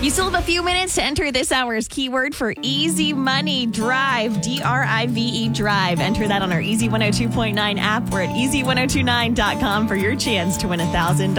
You still have a few minutes to enter this hour's keyword for Easy Money Drive, DRIVE Drive. Enter that on our Easy 102.9 app or at easy1029.com for your chance to win $1,000.